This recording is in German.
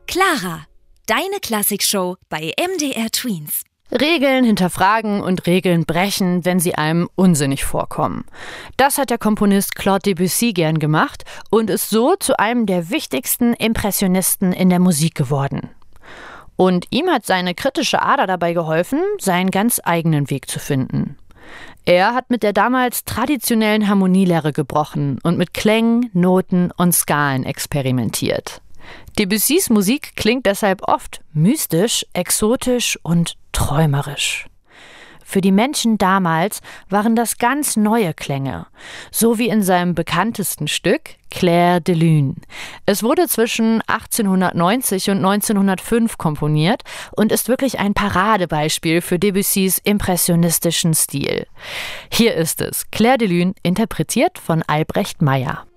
Clara, deine Klassikshow bei MDR Tweens. Regeln hinterfragen und Regeln brechen, wenn sie einem unsinnig vorkommen. Das hat der Komponist Claude Debussy gern gemacht und ist so zu einem der wichtigsten Impressionisten in der Musik geworden. Und ihm hat seine kritische Ader dabei geholfen, seinen ganz eigenen Weg zu finden. Er hat mit der damals traditionellen Harmonielehre gebrochen und mit Klängen, Noten und Skalen experimentiert. Debussys Musik klingt deshalb oft mystisch, exotisch und träumerisch. Für die Menschen damals waren das ganz neue Klänge, so wie in seinem bekanntesten Stück Clair de Lune. Es wurde zwischen 1890 und 1905 komponiert und ist wirklich ein Paradebeispiel für Debussys impressionistischen Stil. Hier ist es, Clair de Lune, interpretiert von Albrecht Meyer.